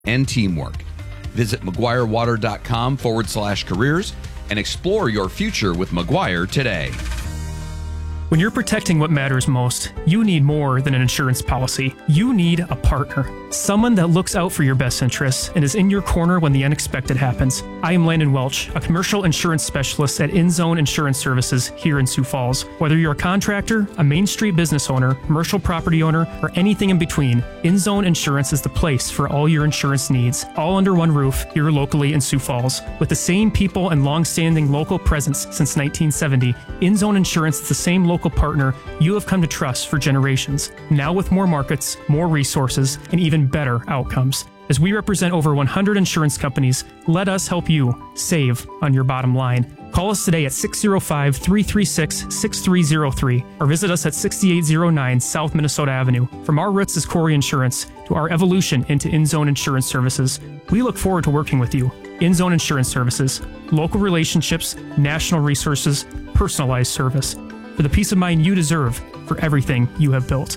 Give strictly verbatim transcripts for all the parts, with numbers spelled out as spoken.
and teamwork. Visit McGuireWater.com forward slash careers and explore your future with McGuire today. When you're protecting what matters most, you need more than an insurance policy. You need a partner. Someone that looks out for your best interests and is in your corner when the unexpected happens. I am Landon Welch, a commercial insurance specialist at InZone Insurance Services here in Sioux Falls. Whether you're a contractor, a Main Street business owner, commercial property owner, or anything in between, InZone Insurance is the place for all your insurance needs, all under one roof here locally in Sioux Falls. With the same people and long-standing local presence since nineteen seventy, InZone Insurance is the same local partner you have come to trust for generations. Now with more markets, more resources, and even better outcomes. As we represent over one hundred insurance companies, let us help you save on your bottom line. Call us today at six oh five, three three six, six three oh three or visit us at sixty-eight oh nine South Minnesota Avenue. From our roots as Corey Insurance to our evolution into InZone Insurance Services, we look forward to working with you. InZone Insurance Services, local relationships, national resources, personalized service. For the peace of mind you deserve for everything you have built.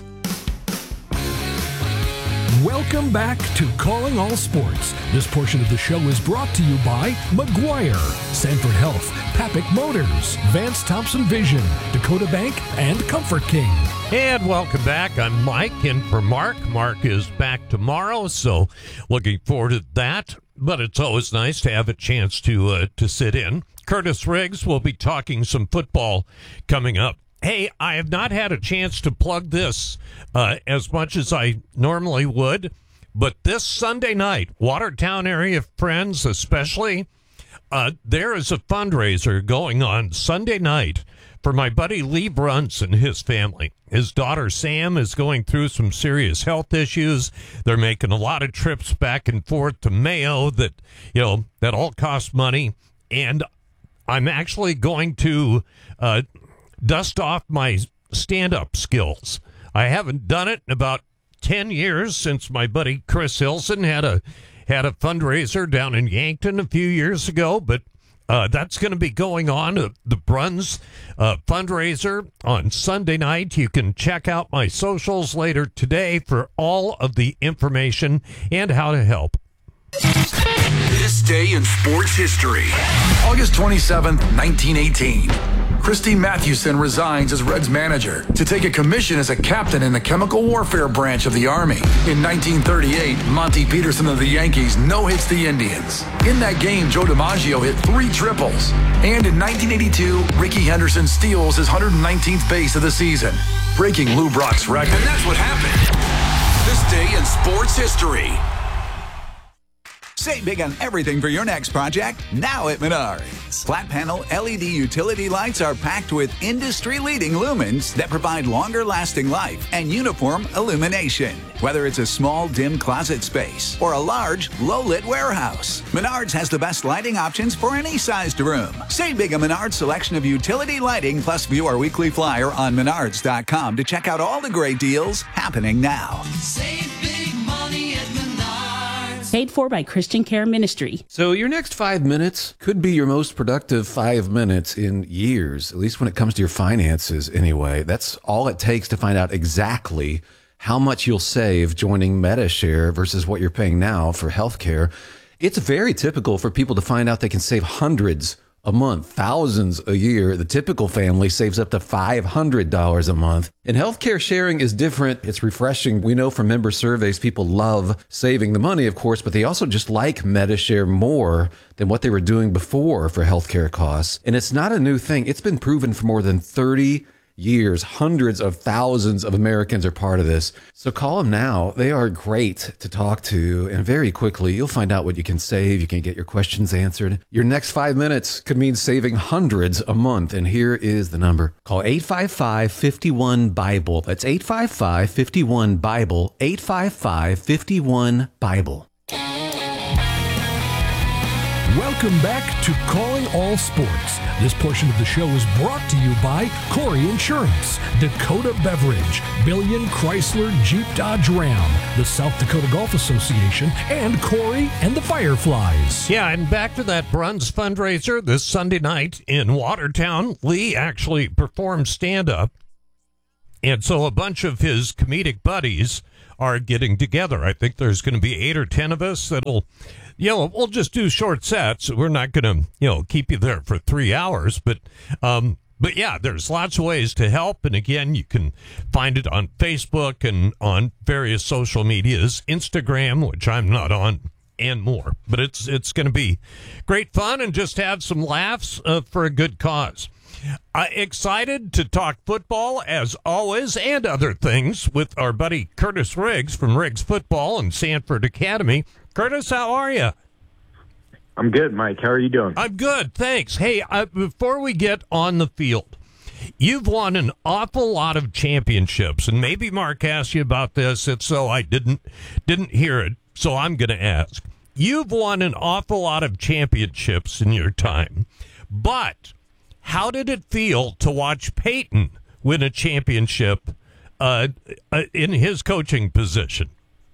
Welcome back to Calling All Sports. This portion of the show is brought to you by McGuire, Sanford Health, Papik Motors, Vance Thompson Vision, Dakota Bank, and Comfort King. And welcome back. I'm Mike, in for Mark. Mark is back tomorrow, so looking forward to that. But it's always nice to have a chance to uh, to sit in. Curtis Riggs will be talking some football coming up. Hey, I have not had a chance to plug this uh, as much as I normally would, but this Sunday night, Watertown area friends especially, uh, there is a fundraiser going on Sunday night for my buddy Lee Bruns and his family. His daughter Sam is going through some serious health issues. They're making a lot of trips back and forth to Mayo that, you know, that all cost money. And I'm actually going to uh, dust off my stand-up skills. I haven't done it in about ten years since my buddy Chris Hilson had a had a fundraiser down in Yankton a few years ago, but uh, that's going to be going on, uh, the Bruns uh, fundraiser on Sunday night. You can check out my socials later today for all of the information and how to help. This day in sports history. August twenty-seventh, nineteen eighteen. Christine Mathewson resigns as Reds manager to take a commission as a captain in the chemical warfare branch of the Army. In nineteen thirty-eight, Monty Peterson of the Yankees no-hits the Indians. In that game, Joe DiMaggio hit three triples. And in nineteen eighty-two, Rickey Henderson steals his one hundred nineteenth base of the season, breaking Lou Brock's record. And that's what happened. This day in sports history. Save big on everything for your next project now at Menards. Flat panel L E D utility lights are packed with industry-leading lumens that provide longer lasting life and uniform illumination. Whether it's a small, dim closet space or a large, low-lit warehouse, Menards has the best lighting options for any sized room. Save big on Menards' selection of utility lighting, plus view our weekly flyer on menards dot com to check out all the great deals happening now. Save big money at Menards. Paid for by Christian Care Ministry. So your next five minutes could be your most productive five minutes in years, at least when it comes to your finances anyway. That's all it takes to find out exactly how much you'll save joining MediShare versus what you're paying now for healthcare. It's very typical for people to find out they can save hundreds a month, thousands a year. The typical family saves up to five hundred dollars a month. And healthcare sharing is different. It's refreshing. We know from member surveys, people love saving the money, of course, but they also just like MediShare more than what they were doing before for healthcare costs. And it's not a new thing. It's been proven for more than thirty years. Hundreds of thousands of Americans are part of this. So call them now. They are great to talk to. And very quickly, you'll find out what you can save. You can get your questions answered. Your next five minutes could mean saving hundreds a month. And here is the number. Call eight five five, five one, BIBLE. That's eight five five, five one, BIBLE. eight five five, five one, BIBLE. Welcome back to Calling All Sports. This portion of the show is brought to you by Corey Insurance, Dakota Beverage, Billion Chrysler Jeep Dodge Ram, the South Dakota Golf Association, and Corey and the Fireflies. Yeah, and back to that Bruns fundraiser this Sunday night in Watertown. Lee actually performed stand-up, and so a bunch of his comedic buddies are getting together. I think there's going to be eight or ten of us that'll, you know, we'll just do short sets. We're not going to, you know, keep you there for three hours. But, um, but yeah, there's lots of ways to help. And again, you can find it on Facebook and on various social medias, Instagram, which I'm not on, and more. But it's it's going to be great fun and just have some laughs uh, for a good cause. Uh, excited to talk football, as always, and other things with our buddy Curtis Riggs from Riggs Football and Sanford Academy. Curtis, how are you? I'm good, Mike. How are you doing? I'm good, thanks. Hey, uh, before we get on the field, you've won an awful lot of championships, and maybe Mark asked you about this. If so, I didn't didn't hear it, so I'm going to ask. You've won an awful lot of championships in your time, but how did it feel to watch Peyton win a championship uh, in his coaching position?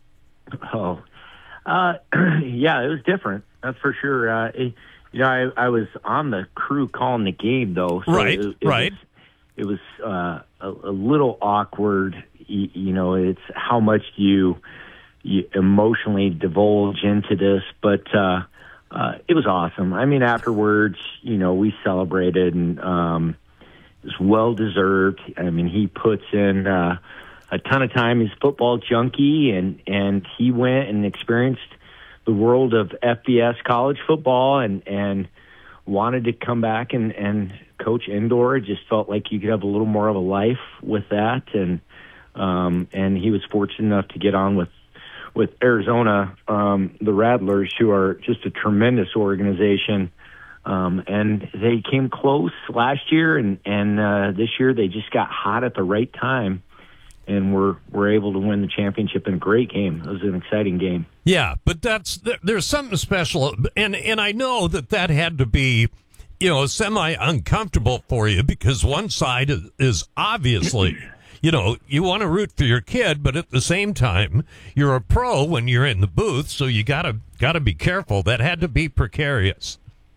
Oh, uh, yeah, it was different. That's for sure. Uh, it, you know, I, I was on the crew calling the game, though. So right, it, it right. Was, it was uh, a, a little awkward. You, you know, it's how much you, you emotionally divulge into this, but uh, uh, it was awesome. I mean, afterwards, you know, we celebrated, and um, it was well deserved. I mean, he puts in uh, a ton of time. He's a football junkie, and and he went and experienced the world of F B S college football, and and wanted to come back and and coach indoor. It just felt like you could have a little more of a life with that, and um, and he was fortunate enough to get on with. with Arizona, um, the Rattlers, who are just a tremendous organization. Um, and they came close last year, and, and uh, this year they just got hot at the right time, and were, were able to win the championship in a great game. It was an exciting game. Yeah, but that's there's something special, and, and I know that that had to be, you know, semi-uncomfortable for you, because one side is, is obviously... You know, you want to root for your kid, but at the same time, you're a pro when you're in the booth, so you gotta gotta be careful. That had to be precarious.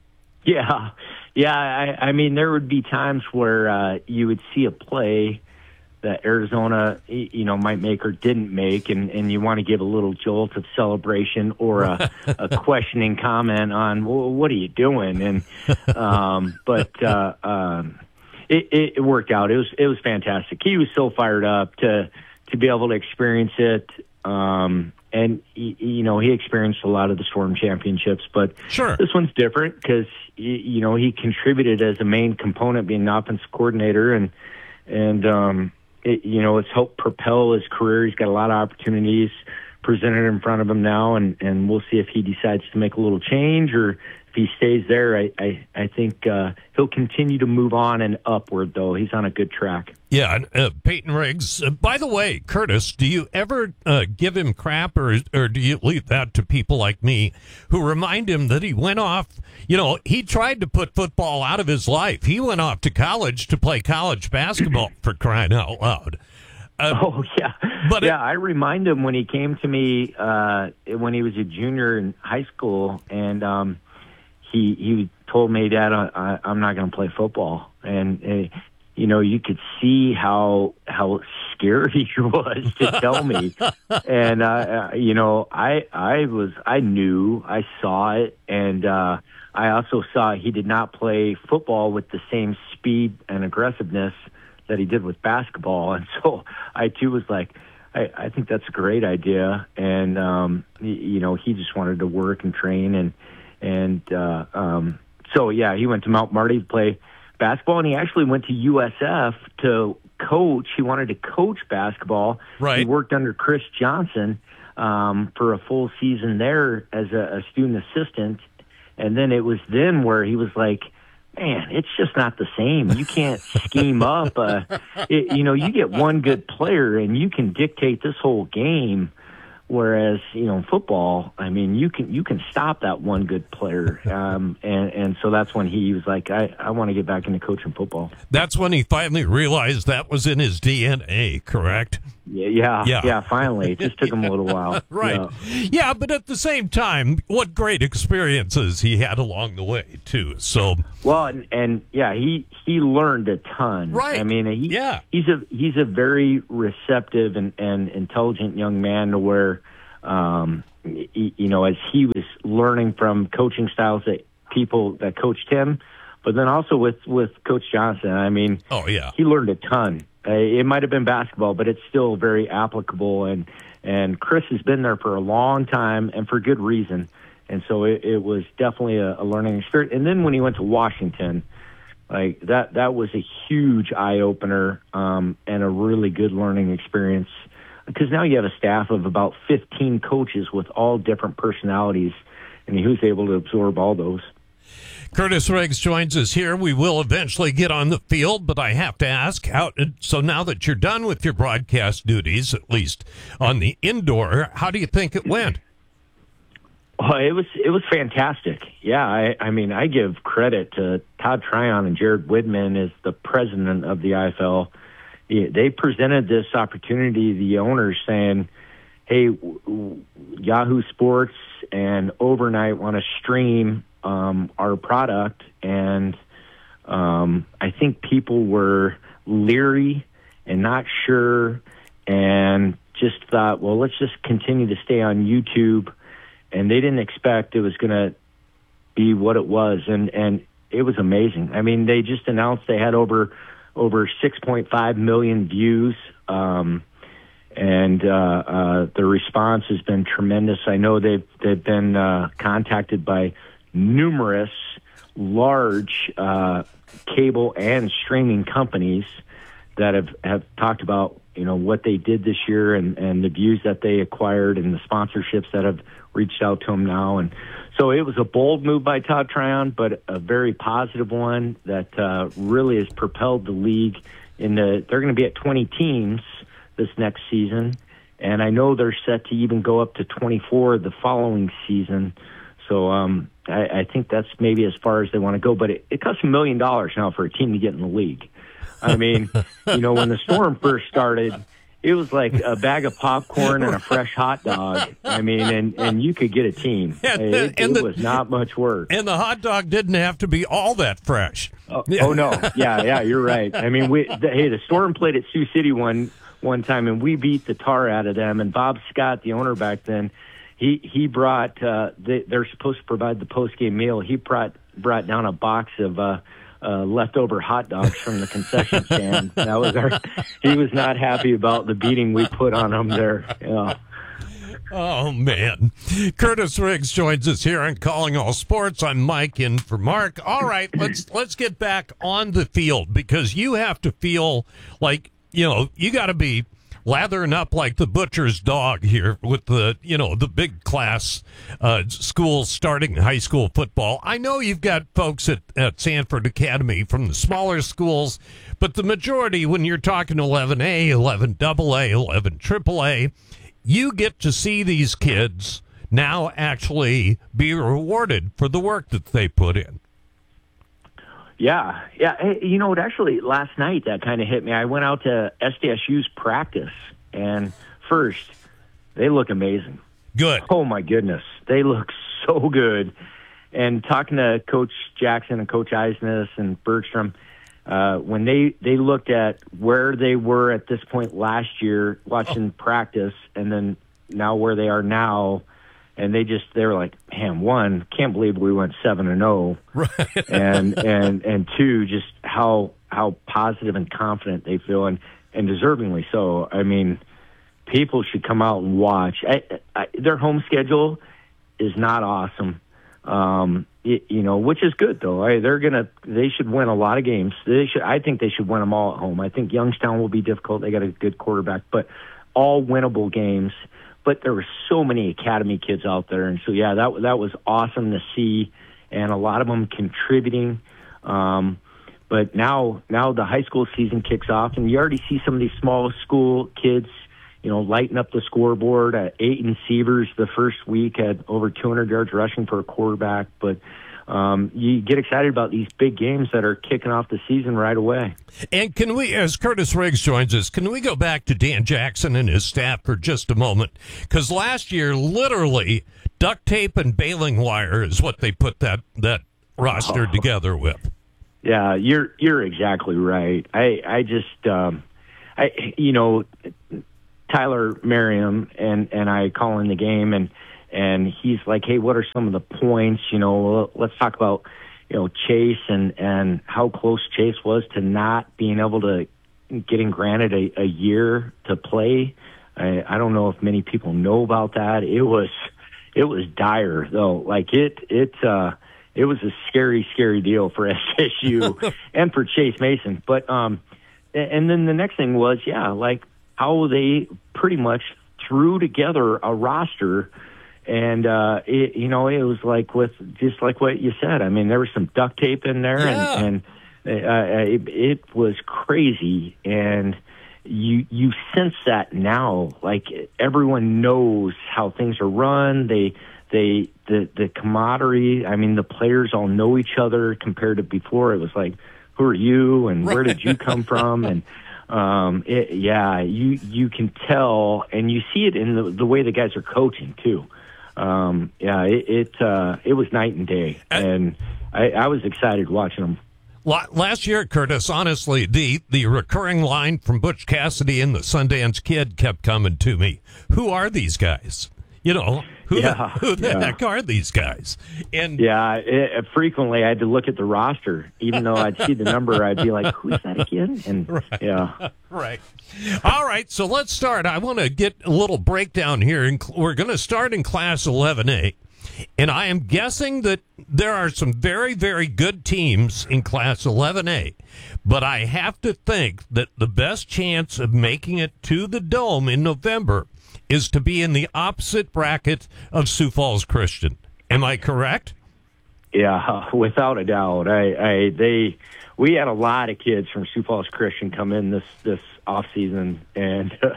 Yeah, yeah. I, I mean, there would be times where uh, you would see a play that Arizona, you know, might make or didn't make, and, and you want to give a little jolt of celebration or a, a questioning comment on, well, what are you doing? And um, but. Uh, um, It, it, it worked out. It was it was fantastic. He was so fired up to to be able to experience it, um, and he, you know he experienced a lot of the Storm championships, but sure. This one's different because you know he contributed as a main component, being an offensive coordinator, and and um, it, you know it's helped propel his career. He's got a lot of opportunities presented in front of him now, and, and we'll see if he decides to make a little change or. If he stays there, I, I, I think uh, he'll continue to move on and upward, though. He's on a good track. Yeah, uh, Peyton Riggs. Uh, by the way, Curtis, do you ever uh, give him crap, or or do you leave that to people like me who remind him that he went off, you know, he tried to put football out of his life. He went off to college to play college basketball, for crying out loud. Uh, oh, yeah. But yeah, it, I remind him when he came to me uh, when he was a junior in high school, and um, he he told me, Dad, I, I'm not going to play football. And, uh, you know, you could see how how scared he was to tell me. And, uh, you know, I I was, I knew, I saw it. And uh, I also saw he did not play football with the same speed and aggressiveness that he did with basketball. And so I, too, was like, I, I think that's a great idea. And, um, you know, he just wanted to work and train. And, and uh, um, so, yeah, he went to Mount Marty to play basketball, and he actually went to U S F to coach. He wanted to coach basketball. Right. He worked under Chris Johnson um, for a full season there as a, a student assistant. And then it was then where he was like, man, it's just not the same. You can't scheme up. Uh, it, you know, you get one good player and you can dictate this whole game. Whereas, you know, football, I mean, you can you can stop that one good player. Um, and, and so that's when he was like, I, I want to get back into coaching football. That's when he finally realized that was in his D N A, correct? Yeah, yeah, Yeah. yeah, finally. It just took him a little while. Right. Yeah. Yeah, but at the same time, what great experiences he had along the way, too. So, Well, and, and yeah, he he learned a ton. Right. I mean, he, Yeah. he's a he's a very receptive and, and intelligent young man to where, um, he, you know, as he was learning from coaching styles that people that coached him, but then also with, with Coach Johnson. I mean, oh, yeah. he learned a ton. Uh, it might have been basketball, but it's still very applicable. And, and Chris has been there for a long time and for good reason. And so it, it was definitely a, a learning experience. And then when he went to Washington, like that, that was a huge eye opener um, and a really good learning experience. Because now you have a staff of about fifteen coaches with all different personalities, and he was able to absorb all those. Curtis Riggs joins us here. We will eventually get on the field, but I have to ask, how, so now that you're done with your broadcast duties, at least on the indoor, how do you think it went? Oh, it was it was fantastic. Yeah, I, I mean, I give credit to Todd Tryon and Jared Widman as the president of the I F L. They presented this opportunity to the owners saying, hey, Yahoo Sports and Overnight want to stream um, our product. And um, I think people were leery and not sure and just thought, well, let's just continue to stay on YouTube. And they didn't expect it was going to be what it was. And, and it was amazing. I mean, they just announced they had over over six point five million views. Um, and uh, uh, the response has been tremendous. I know they've, they've been uh, contacted by numerous large uh, cable and streaming companies that have, have talked about, you know, what they did this year and, and the views that they acquired and the sponsorships that have reached out to them now. And so it was a bold move by Todd Tryon, but a very positive one that uh, really has propelled the league in the, they're going to be at twenty teams this next season. And I know they're set to even go up to twenty-four the following season. So um, I, I think that's maybe as far as they want to go, but it, it costs a million dollars now for a team to get in the league. I mean, you know, when the Storm first started, it was like a bag of popcorn and a fresh hot dog. I mean, and, and you could get a team. And, it and it the, was not much work. And the hot dog didn't have to be all that fresh. Oh, oh no. Yeah, yeah, you're right. I mean, we the, hey, the Storm played at Sioux City one one time, and we beat the tar out of them. And Bob Scott, the owner back then, he he brought. Uh, they, they're supposed to provide the post game meal. He brought brought down a box of. Uh, Uh, leftover hot dogs from the concession stand. That was our. He was not happy about the beating we put on him there. Yeah. Oh man, Curtis Riggs joins us here on Calling All Sports. I'm Mike in for Mark. All right, let's let's get back on the field because you have to feel like you know you got to be lathering up like the butcher's dog here with the, you know, the big class uh, schools starting high school football. I know you've got folks at, at Sanford Academy from the smaller schools, but the majority, when you're talking eleven A, eleven double A, eleven triple A, you get to see these kids now actually be rewarded for the work that they put in. Yeah, yeah. Hey, you know what? Actually, last night that kind of hit me. I went out to S D S U's practice, and first, they look amazing. Good. Oh my goodness, they look so good. And talking to Coach Jackson and Coach Eisness and Bergstrom, uh, when they they looked at where they were at this point last year, watching oh. practice, and then now where they are now. And they just, they were like, man, one, can't believe we went seven and oh. Right. and, and, and two, just how, how positive and confident they feel and, and deservingly so. I mean, people should come out and watch. I, I, their home schedule is not awesome. Um, it, you know, which is good though. I, they're going to, they should win a lot of games. They should, I think they should win them all at home. I think Youngstown will be difficult. They got a good quarterback, but all winnable games. But there were so many academy kids out there, and so yeah, that that was awesome to see, and a lot of them contributing. Um, but now, now the high school season kicks off, and you already see some of these small school kids, you know, lighting up the scoreboard. Uh, Aiton Sievers the first week had over two hundred yards rushing for a quarterback, but um, you get excited about these big games that are kicking off the season right away. And can we, as Curtis Riggs joins us, can we go back to Dan Jackson and his staff for just a moment? Because last year, literally, duct tape and baling wire is what they put that, that roster oh. together with. Yeah, you're you're exactly right. I I just um, I you know Tyler Merriam and and I call in the game and and he's like, hey, what are some of the points? You know, let's talk about you know Chase and and how close Chase was to not being able to getting granted a, a year to play. I, I don't know if many people know about that. It was it was dire though. Like it it. Uh, It was a scary, scary deal for S S U and for Chase Mason. But um, and then the next thing was, yeah, like how they pretty much threw together a roster, and uh, it, you know, it was like with just like what you said. I mean, there was some duct tape in there, yeah. and, and uh, it, it was crazy. And you you sense that now, like everyone knows how things are run. They They the the camaraderie. I mean, the players all know each other compared to before. It was like, who are you and where did you come from? And um, it, yeah, you you can tell, and you see it in the, the way the guys are coaching too. Um, yeah, it it, uh, it was night and day, and I, I was excited watching them. Last year, Curtis, honestly, the, the recurring line from Butch Cassidy and the Sundance Kid kept coming to me. Who are these guys? You know, who, yeah, the, who the yeah. heck are these guys? And yeah, it, frequently I had to look at the roster. Even though I'd see the number, I'd be like, who's that again? And right. yeah. Right. All right, so let's start. I want to get a little breakdown here. We're going to start in Class eleven A. And I am guessing that there are some very, very good teams in Class eleven A. But I have to think that the best chance of making it to the Dome in November is to be in the opposite bracket of Sioux Falls Christian. Am I correct? Yeah, without a doubt. I, I they we had a lot of kids from Sioux Falls Christian come in this this off season, and uh,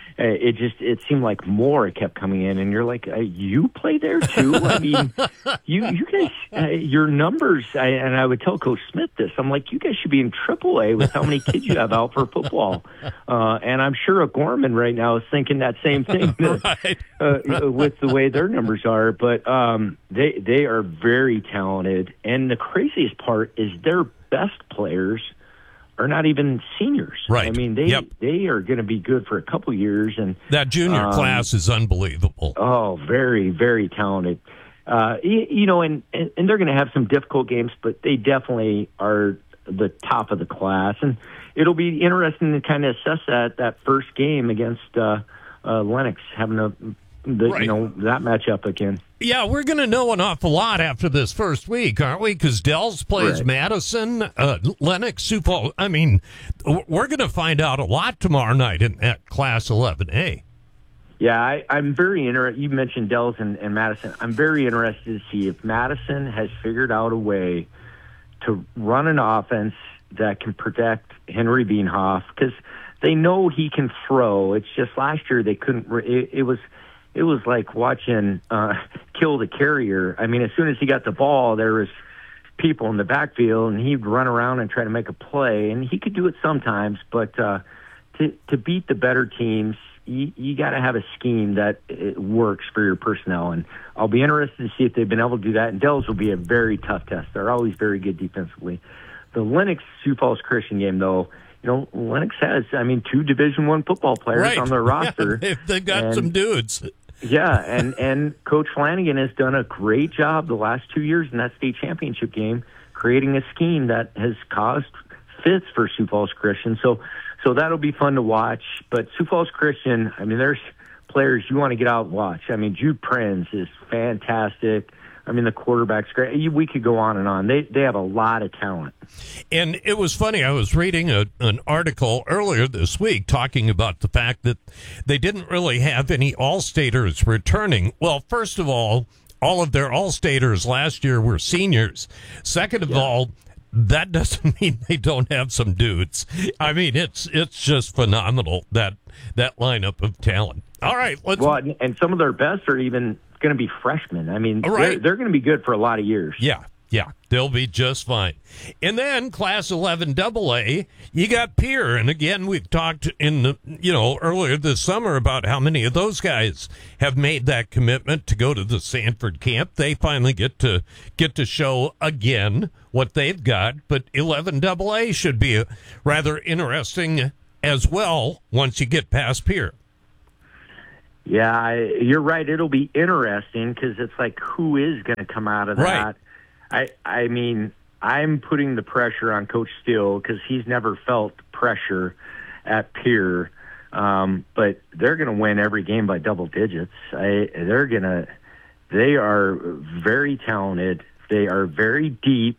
it just it seemed like more kept coming in, and you're like, uh, you play there too? I mean, you you guys, uh, your numbers. I, and I would tell Coach Smith this. I'm like, you guys should be in triple A with how many kids you have out for football. Uh, and I'm sure O'Gorman right now is thinking that same thing right. uh, with the way their numbers are. But um, they they are very talented, and the craziest part is their best players are not even seniors. Right. I mean, they yep. they are going to be good for a couple years, and that junior um, class is unbelievable. Oh, very, very talented. Uh, you, you know, and, and, and they're going to have some difficult games, but they definitely are the top of the class, and it'll be interesting to kind of assess that that first game against uh, uh, Lennox, having a the, right. you know that matchup again. Yeah, we're going to know an awful lot after this first week, aren't we? Because Dells plays right. Madison, uh, Lennox, Sioux Falls. I mean, we're going to find out a lot tomorrow night in that Class eleven A. Yeah, I, I'm very interested. You mentioned Dells and, and Madison. I'm very interested to see if Madison has figured out a way to run an offense that can protect Henry Beanhoff, because they know he can throw. It's just last year they couldn't. It, it was. It was like watching uh, Kill the Carrier. I mean, as soon as he got the ball, there was people in the backfield, and he'd run around and try to make a play. And he could do it sometimes, but uh, to to beat the better teams, you, you got to have a scheme that it works for your personnel. And I'll be interested to see if they've been able to do that. And Dells will be a very tough test. They're always very good defensively. The Lennox Sioux Falls Christian game, though, you know, Lennox has, I mean, two Division One football players right. on their roster. Yeah, they've, they've got and, some dudes. Yeah, and, and Coach Flanagan has done a great job the last two years in that state championship game, creating a scheme that has caused fits for Sioux Falls Christian. So, so that'll be fun to watch. But Sioux Falls Christian, I mean, there's players you want to get out and watch. I mean, Jude Prinz is fantastic. I mean, the quarterback's great. We could go on and on. They they have a lot of talent. And it was funny. I was reading a, an article earlier this week talking about the fact that they didn't really have any All-Staters returning. Well, first of all, all of their All-Staters last year were seniors. Second of yeah. all, that doesn't mean they don't have some dudes. I mean, it's it's just phenomenal, that that lineup of talent. All right, let's. Well, and some of their best are even going to be freshmen. I mean, right. they're, they're going to be good for a lot of years. Yeah, Yeah, they'll be just fine. And then Class eleven double A, you got Pierre. And again, we've talked in the, you know, earlier this summer about how many of those guys have made that commitment to go to the Sanford camp. They finally get to get to show again what they've got. But eleven double A should be a, rather interesting as well once you get past Pierre. Yeah, I, you're right. It'll be interesting because it's like, who is going to come out of that? Right. I, I mean, I'm putting the pressure on Coach Steele because he's never felt pressure at Pierre. Um, but they're going to win every game by double digits. I, they're going to. They are very talented. They are very deep,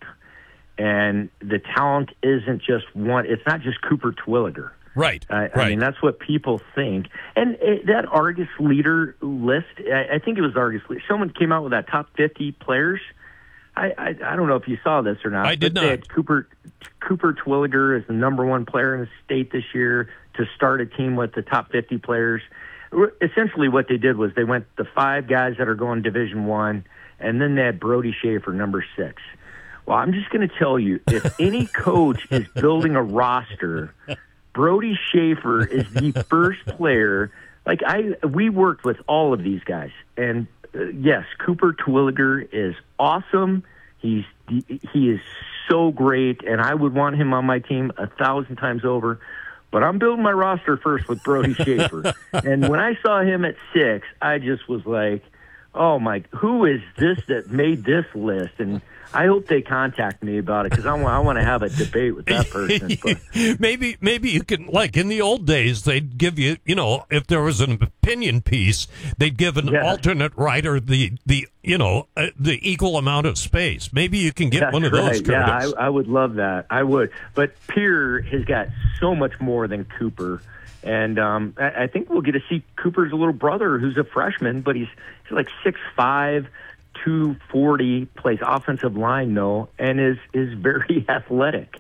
and the talent isn't just one. It's not just Cooper Terwilliger. Right. I, right. I mean, that's what people think. And it, that Argus leader list, I, I think it was Argus. Someone came out with that top fifty players. I, I, I don't know if you saw this or not. I did but not. They had Cooper Cooper Terwilliger is the number one player in the state this year to start a team with the top fifty players. Essentially, what they did was they went the five guys that are going Division One, and then they had Brody Schaefer, number six. Well, I'm just going to tell you, if any coach is building a roster, Brody Schaefer is the first player. Like I, we worked with all of these guys, and uh, yes, Cooper Terwilliger is awesome. He's he is so great, and I would want him on my team a thousand times over. But I'm building my roster first with Brody Schaefer, and when I saw him at six, I just was like, "Oh my, who is this that made this list?" And I hope they contact me about it because I want I want to have a debate with that person. But. maybe maybe you can, like in the old days, they'd give you, you know, if there was an opinion piece, they'd give an yeah. alternate writer the the you know uh, the equal amount of space. Maybe you can get That's one of right. those. Curtis. Yeah, I, I would love that. I would. But Pierre has got so much more than Cooper. And um, I, I think we'll get to see Cooper's little brother, who's a freshman, but he's, he's like six five, two forty, plays offensive line, though, and is, is very athletic.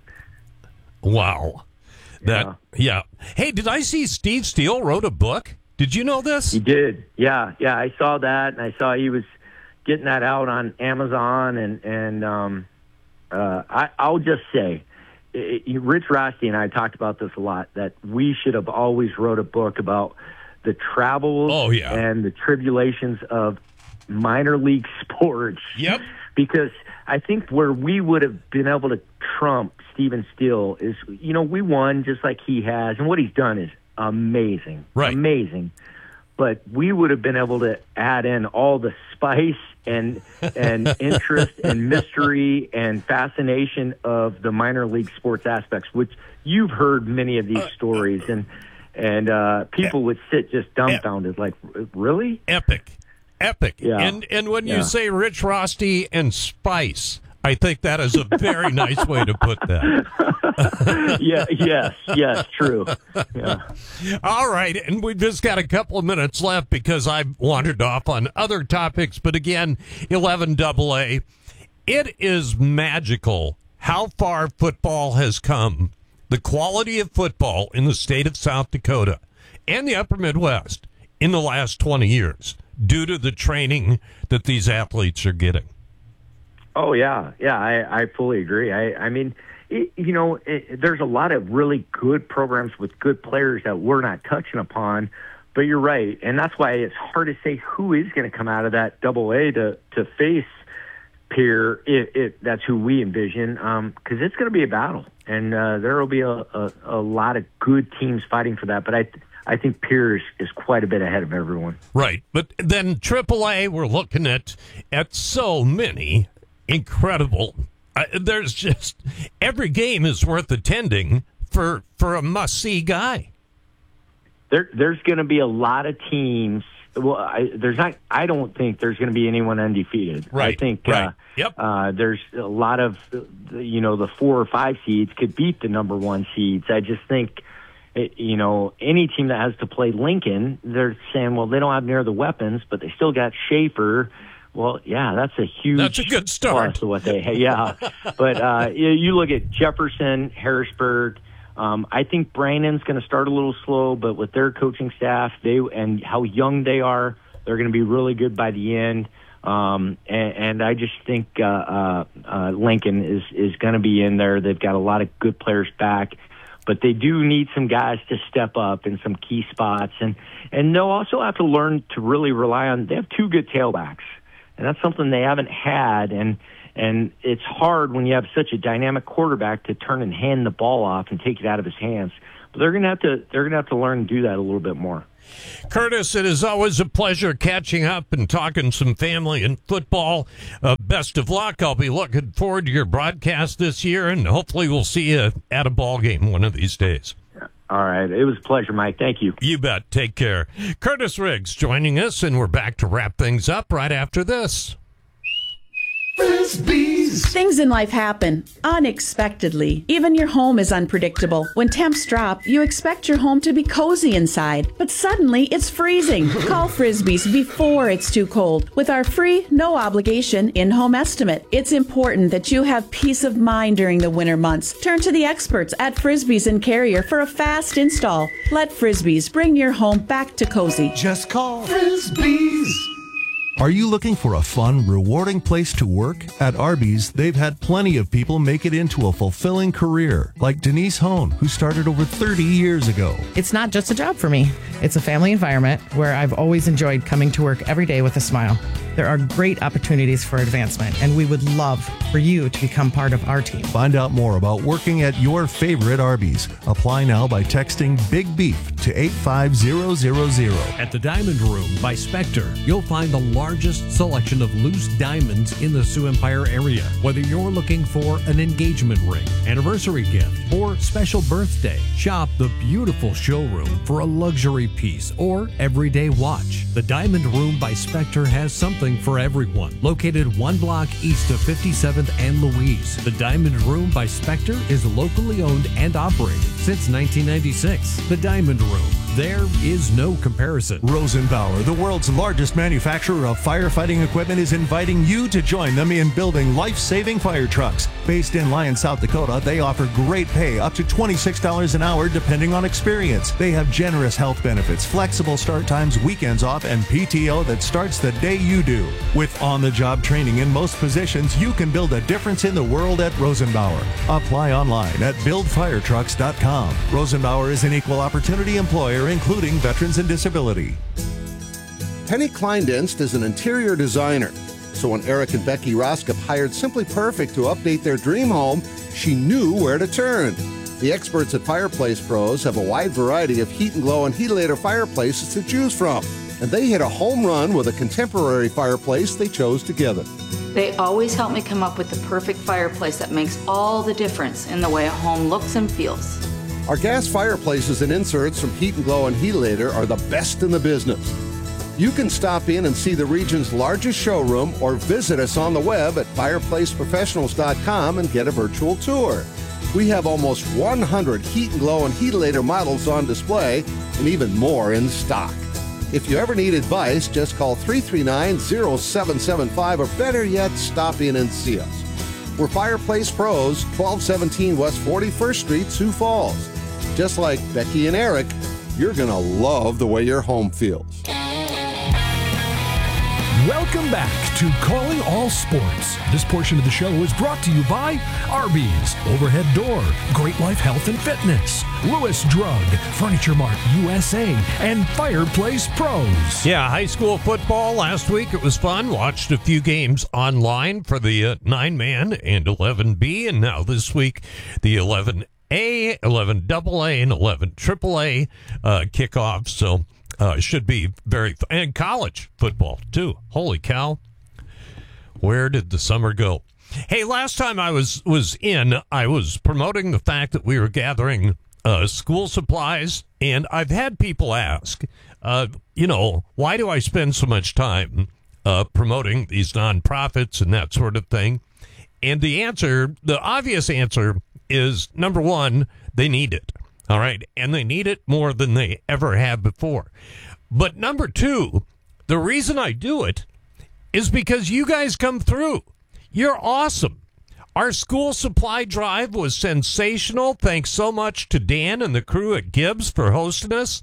Wow. That yeah. yeah. Hey, did I see Steve Steele wrote a book? Did you know this? He did. Yeah, yeah. I saw that, and I saw he was getting that out on Amazon, and and um, uh, I, I'll just say, it, it, Rich Rosty and I talked about this a lot, that we should have always wrote a book about the travels oh, yeah. and the tribulations of minor league sports. Yep. Because I think where we would have been able to trump Steven Steele is, you know, we won just like he has, and what he's done is amazing. Right. Amazing. But we would have been able to add in all the spice and and interest and mystery and fascination of the minor league sports aspects, which you've heard many of these stories, and and uh, people would sit just dumbfounded, like, really? Epic. Epic. Yeah. And and when Yeah. you say Rich Rosty and spice, I think that is a very nice way to put that. yeah, yes, yes, true. Yeah. All right, and we've just got a couple of minutes left because I've wandered off on other topics. But again, eleven double A, it is magical how far football has come. The quality of football in the state of South Dakota and the upper Midwest in the last twenty years due to the training that these athletes are getting. Oh, yeah. Yeah, I, I fully agree. I, I mean, it, you know, it, there's a lot of really good programs with good players that we're not touching upon, but you're right. And that's why it's hard to say who is going to come out of that double A to, to face Pierre, if, if that's who we envision, because um, it's going to be a battle. And uh, there will be a, a, a lot of good teams fighting for that. But I I think Pierce is quite a bit ahead of everyone. Right. But then triple A, we're looking at at so many incredible. Uh, there's just every game is worth attending for for a must-see guy. There, there's going to be a lot of teams. Well, I, there's not. I don't think there's going to be anyone undefeated. Right. I think. Right. Uh, yep. Uh, there's a lot of, you know, the four or five seeds could beat the number one seeds. I just think, it, you know, any team that has to play Lincoln, they're saying, well, they don't have near the weapons, but they still got Schaefer. Well, yeah, that's a huge. That's a good start. Plus to what they, yeah, but uh, you, you look at Jefferson, Harrisburg. Um, I think Brandon's going to start a little slow, but with their coaching staff, they and how young they are, they're going to be really good by the end. Um, and, and I just think uh, uh, uh, Lincoln is, is going to be in there. They've got a lot of good players back, but they do need some guys to step up in some key spots. And, and they'll also have to learn to really rely on – they have two good tailbacks, and that's something they haven't had. And, and it's hard when you have such a dynamic quarterback to turn and hand the ball off and take it out of his hands. But they're going to have to they're going to have to learn to do that a little bit more. Curtis, it is always a pleasure catching up and talking some family and football. Uh, best of luck. I'll be looking forward to your broadcast this year, and hopefully we'll see you at a ball game one of these days. All right. It was a pleasure, Mike. Thank you. You bet. Take care. Curtis Riggs joining us, and we're back to wrap things up right after this. Frisbees. Things in life happen unexpectedly. Even your home is unpredictable. When temps drop, you expect your home to be cozy inside, but suddenly it's freezing. Call Frisbees before it's too cold with our free, no obligation in-home estimate. It's important that you have peace of mind during the winter months. Turn to the experts at Frisbees and Carrier for a fast install. Let Frisbees bring your home back to cozy. Just call Frisbees. Are you looking for a fun, rewarding place to work? At Arby's, they've had plenty of people make it into a fulfilling career, like Denise Hone, who started over thirty years ago. It's not just a job for me. It's a family environment where I've always enjoyed coming to work every day with a smile. There are great opportunities for advancement, and we would love for you to become part of our team. Find out more about working at your favorite Arby's. Apply now by texting Big Beef to eight five zero zero zero. At the Diamond Room by Spectre, you'll find the largest selection of loose diamonds in the Sioux Empire area. Whether you're looking for an engagement ring, anniversary gift, or special birthday, shop the beautiful showroom for a luxury piece or everyday watch. The Diamond Room by Spectre has something for everyone. Located one block east of fifty-seventh and Louise, the Diamond Room by Spectre is locally owned and operated since nineteen ninety-six. The Diamond Room. There is no comparison. Rosenbauer, the world's largest manufacturer of firefighting equipment, is inviting you to join them in building life-saving fire trucks. Based in Lyon, South Dakota, they offer great pay, up to twenty-six dollars an hour depending on experience. They have generous health benefits, flexible start times, weekends off, and P T O that starts the day you do. With on-the-job training in most positions, you can build a difference in the world at Rosenbauer. Apply online at build fire trucks dot com. Rosenbauer is an equal opportunity employer, including veterans and disability. Penny Kleindienst is an interior designer. So when Eric and Becky Roskop hired Simply Perfect to update their dream home, she knew where to turn. The experts at Fireplace Pros have a wide variety of Heat and Glow and Heatilator fireplaces to choose from. And they hit a home run with a contemporary fireplace they chose together. They always help me come up with the perfect fireplace that makes all the difference in the way a home looks and feels. Our gas fireplaces and inserts from Heat and Glow and Heatilator are the best in the business. You can stop in and see the region's largest showroom or visit us on the web at fireplace professionals dot com and get a virtual tour. We have almost one hundred Heat and Glow and Heatilator models on display and even more in stock. If you ever need advice, just call three three nine, zero seven seven five or better yet, stop in and see us. We're Fireplace Pros, twelve seventeen West forty-first Street, Sioux Falls. Just like Becky and Eric, you're going to love the way your home feels. Welcome back to Calling All Sports. This portion of the show is brought to you by Arby's, Overhead Door, Great Life Health and Fitness, Lewis Drug, Furniture Mart U S A, and Fireplace Pros. Yeah, high school football last week. It was fun. Watched a few games online for the uh, nine-man and eleven B, and now this week the eleven A, eleven double A, and eleven triple A uh, kickoff. So uh, should be very fun. And college football too. Holy cow! Where did the summer go? Hey, last time I was was in, I was promoting the fact that we were gathering uh, school supplies, and I've had people ask, uh, you know, why do I spend so much time uh, promoting these nonprofits and that sort of thing? And the answer, the obvious answer, is number one, they need it. All right. And they need it more than they ever have before. But number two, the reason I do it is because you guys come through. You're awesome. Our school supply drive was sensational. Thanks so much to Dan and the crew at Gibbs for hosting us.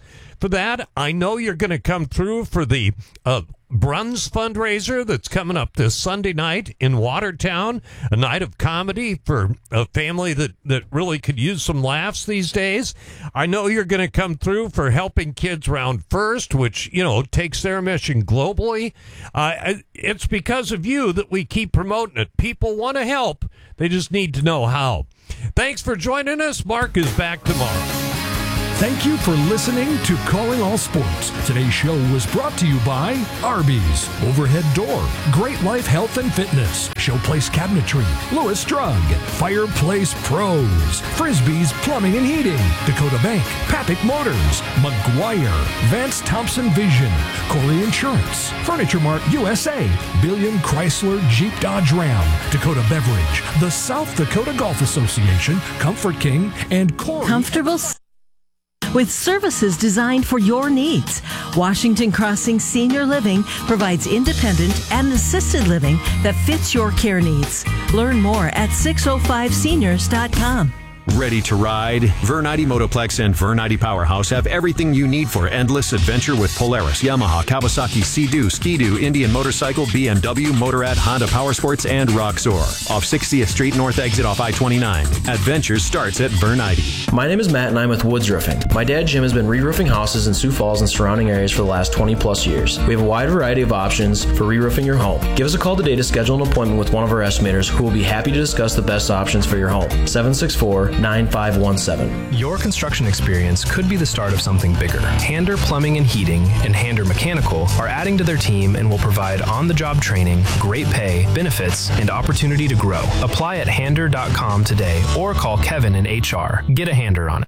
for that. I know you're going to come through for the uh, Bruns fundraiser that's coming up this Sunday night in Watertown, a night of comedy for a family that, that really could use some laughs these days. I know you're going to come through for Helping Kids Round First, which, you know, takes their mission globally. Uh, it's because of you that we keep promoting it. People want to help. They just need to know how. Thanks for joining us. Mark is back tomorrow. Thank you for listening to Calling All Sports. Today's show was brought to you by Arby's, Overhead Door, Great Life Health and Fitness, Showplace Cabinetry, Lewis Drug, Fireplace Pros, Frisbee's Plumbing and Heating, Dakota Bank, Papik Motors, McGuire, Vance Thompson Vision, Corey Insurance, Furniture Mart U S A, Billion Chrysler Jeep Dodge Ram, Dakota Beverage, the South Dakota Golf Association, Comfort King, and Corey. Comfortable with services designed for your needs. Washington Crossing Senior Living provides independent and assisted living that fits your care needs. Learn more at six oh five seniors dot com. Ready to ride? Vernite Motoplex and Vernite Powerhouse have everything you need for endless adventure with Polaris, Yamaha, Kawasaki, Sea-Doo, Ski-Doo, Indian Motorcycle, B M W, Motorrad, Honda Powersports, and Roxor. Off sixtieth Street North exit off I twenty-nine. Adventure starts at Vernite. My name is Matt and I'm with Woods Roofing. My dad Jim has been re-roofing houses in Sioux Falls and surrounding areas for the last twenty plus years. We have a wide variety of options for re-roofing your home. Give us a call today to schedule an appointment with one of our estimators who will be happy to discuss the best options for your home. seven six four, nine five one seven. Your construction experience could be the start of something bigger. Hander Plumbing and Heating and Hander Mechanical are adding to their team and will provide on-the-job training, great pay, benefits, and opportunity to grow. Apply at hander dot com today or call Kevin in H R. Get a hander on it.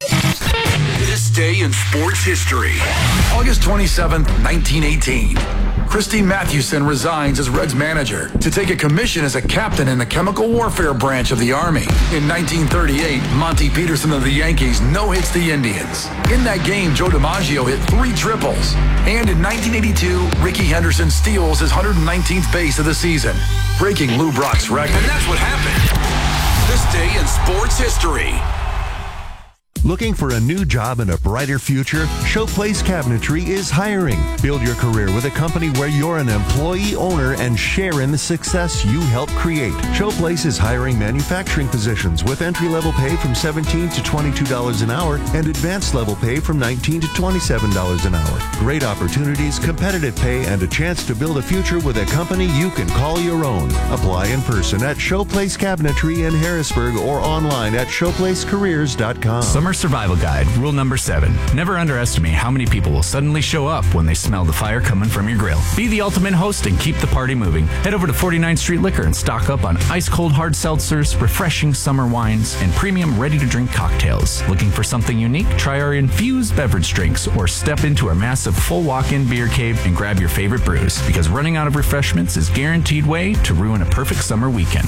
This day in sports history. August twenty-seventh, nineteen eighteen. Christine Mathewson resigns as Reds manager to take a commission as a captain in the chemical warfare branch of the Army. In nineteen thirty-eight, Monty Peterson of the Yankees no-hits the Indians. In that game, Joe DiMaggio hit three triples. And in nineteen eighty-two, Ricky Henderson steals his one hundred nineteenth base of the season, breaking Lou Brock's record. And that's what happened. This day in sports history. Looking for a new job and a brighter future? Showplace Cabinetry is hiring. Build your career with a company where you're an employee owner and share in the success you help create. Showplace is hiring manufacturing positions with entry-level pay from seventeen to twenty-two dollars an hour and advanced level pay from nineteen to twenty-seven dollars an hour. Great opportunities, competitive pay, and a chance to build a future with a company you can call your own. Apply in person at Showplace Cabinetry in Harrisburg or online at showplace careers dot com. Summer Survival Guide, rule number seven. Never underestimate how many people will suddenly show up when they smell the fire coming from your grill. Be the ultimate host and keep the party moving. Head over to forty-ninth Street Liquor and stock up on ice-cold hard seltzers, refreshing summer wines, and premium ready-to-drink cocktails. Looking for something unique? Try our infused beverage drinks or step into our massive full walk-in beer cave and grab your favorite brews, because running out of refreshments is guaranteed way to ruin a perfect summer weekend.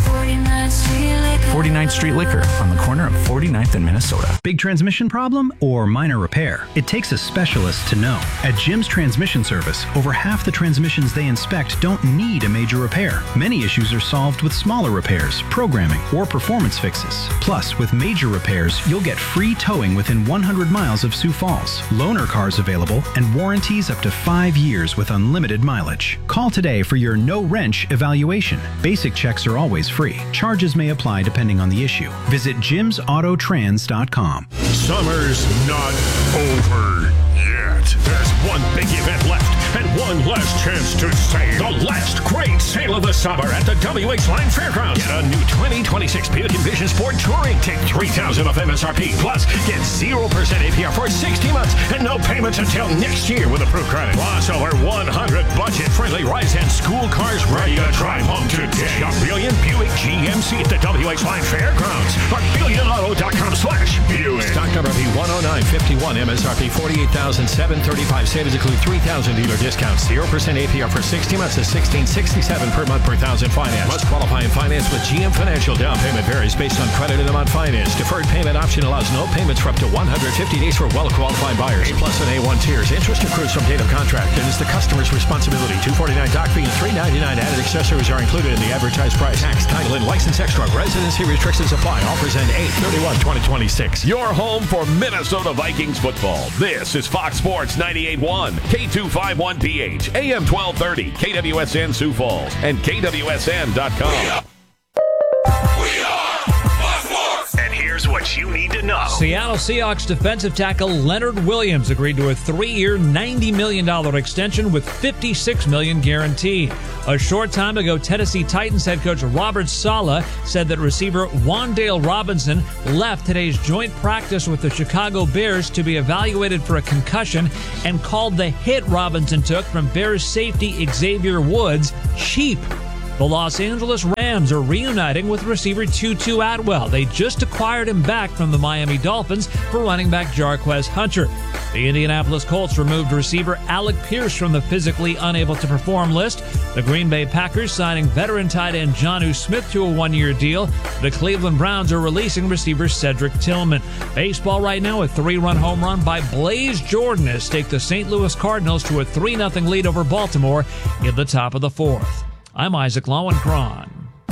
forty-ninth Street Liquor on the corner of forty-ninth and Minnesota. Big transmission problem or minor repair? It takes a specialist to know. At Jim's Transmission Service, over half the transmissions they inspect don't need a major repair. Many issues are solved with smaller repairs, programming, or performance fixes. Plus, with major repairs, you'll get free towing within one hundred miles of Sioux Falls, loaner cars available, and warranties up to five years with unlimited mileage. Call today for your no-wrench evaluation. Basic checks are always free. Charges may apply depending on the issue. Visit jims auto trans dot com. Summer's not over yet. There's one big event left and one last chance to save. The last great sale of the summer at the W H Line Fairgrounds. Get a new twenty twenty-six Buick Envision Sport Touring. Take three thousand dollars off M S R P. Plus, get zero percent A P R for sixty months and no payments until next year with approved credit. Plus, over one hundred budget-friendly Rise-Hand school cars ready to drive home today. Shop Brilliant Buick G M C at the W H Line Fairgrounds or billion auto dot com slash Buick. Stock number P one oh nine fifty-one, M S R P forty-eight thousand seven seven thirty-five. Savings include three thousand dealer discounts. zero percent A P R for sixty months is sixteen sixty-seven per month per thousand finance. Must qualify and finance with G M Financial. Down payment varies based on credit and amount financed. Deferred payment option allows no payments for up to one hundred fifty days for well-qualified buyers. A plus and A one tiers. Interest accrues from date of contract and is the customer's responsibility. two forty-nine doc fee and three ninety-nine added accessories are included in the advertised price. Tax, title, and license extra. Residency restrictions apply. Offers end eight thirty-one twenty twenty-six. Your home for Minnesota Vikings football. This is Fox Sports ninety-eight point one, K two fifty-one P H, A M twelve thirty, K W S N Sioux Falls, and K W S N dot com. And here's what you need to know. Seattle Seahawks defensive tackle Leonard Williams agreed to a three-year, ninety million dollars extension with fifty-six million dollars guaranteed. A short time ago, Tennessee Titans head coach Robert Saleh said that receiver Wan'Dale Robinson left today's joint practice with the Chicago Bears to be evaluated for a concussion and called the hit Robinson took from Bears safety Xavier Woods cheap. The Los Angeles Rams are reuniting with receiver Tutu Atwell. They just acquired him back from the Miami Dolphins for running back Jarquez Hunter. The Indianapolis Colts removed receiver Alec Pierce from the physically unable to perform list. The Green Bay Packers signing veteran tight end Jonnu Smith to a one-year deal. The Cleveland Browns are releasing receiver Cedric Tillman. Baseball right now, a three-run home run by Blaze Jordan has staked the Saint Louis Cardinals to a three nothing lead over Baltimore in the top of the fourth. I'm Isaac Lowenkron.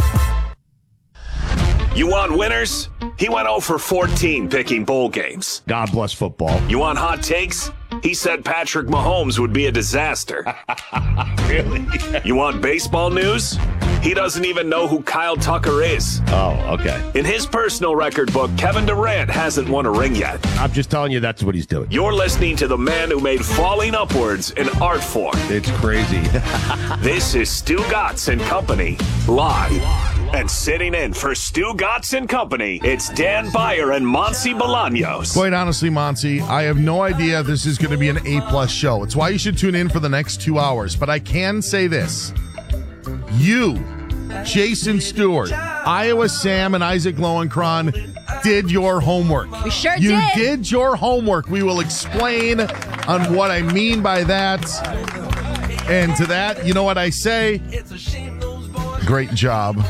You want winners? He went oh for fourteen picking bowl games. God bless football. You want hot takes? He said Patrick Mahomes would be a disaster. Really? You want baseball news? He doesn't even know who Kyle Tucker is. Oh, okay. In his personal record book, Kevin Durant hasn't won a ring yet. I'm just telling you that's what he's doing. You're listening to the man who made falling upwards an art form. It's crazy. This is Stu Gatz and Company, live. And sitting in for Stu Gatz and Company, it's Dan Beyer and Monty Bolaños. Quite honestly, Monty, I have no idea if this is going to be an A-plus show. It's why you should tune in for the next two hours. But I can say this. You, Jason Stewart, Iowa Sam, and Isaac Lowenkron did your homework. We sure you did. You did your homework. We will explain on what I mean by that. And to that, you know what I say? Great job.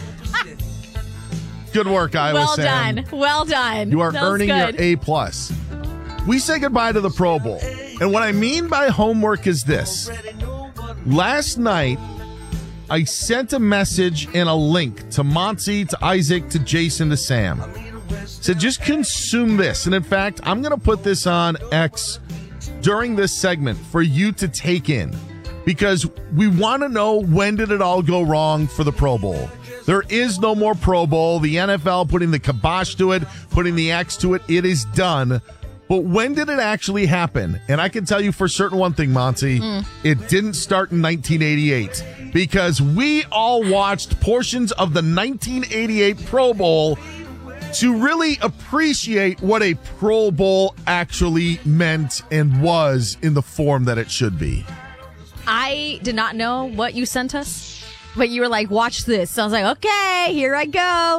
Good work, Iowa well Sam. done. Well done. You are That was earning good. your A plus. We say goodbye to the Pro Bowl. And what I mean by homework is this. Last night, I sent a message and a link to Monty, to Isaac, to Jason, to Sam. Said, just consume this. And in fact, I'm going to put this on X during this segment for you to take in. Because we want to know, when did it all go wrong for the Pro Bowl? There is no more Pro Bowl. The N F L putting the kibosh to it, putting the X to it. It is done. But when did it actually happen? And I can tell you for certain one thing, Monty, mm. it didn't start in nineteen eighty-eight. Because we all watched portions of the nineteen eighty-eight Pro Bowl to really appreciate what a Pro Bowl actually meant and was in the form that it should be. I did not know what you sent us, but you were like, watch this. So I was like, okay, here I go.